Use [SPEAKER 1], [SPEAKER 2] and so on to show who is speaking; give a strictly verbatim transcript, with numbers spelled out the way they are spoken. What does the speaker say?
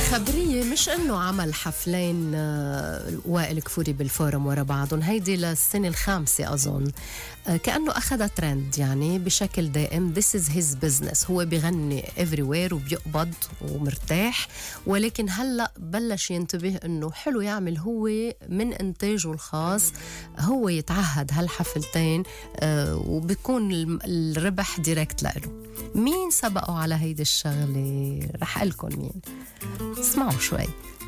[SPEAKER 1] خبرية مش انه عمل حفلين وائل كفوري بالفورم ورا بعضهم، هيدي للسنة الخامسة اظن. كأنه اخذ ترند يعني بشكل دائم. This is his business. هو بيغني everywhere وبيقبض ومرتاح، ولكن هلأ بلش ينتبه انه حلو يعمل هو من انتاجه الخاص، هو يتعهد هالحفلتين وبيكون الربح ديركت لإله. مين سبقوا على هيدي الشغلة؟ رح أقلكن مين. اسمعوا شوي.